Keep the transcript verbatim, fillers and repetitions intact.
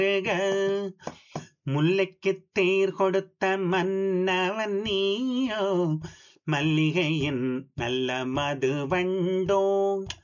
முல்லைக்கு தேர் கொடுத்த மன்னவன் நீயோ, மல்லிகையின் நல்ல மது வண்டோ.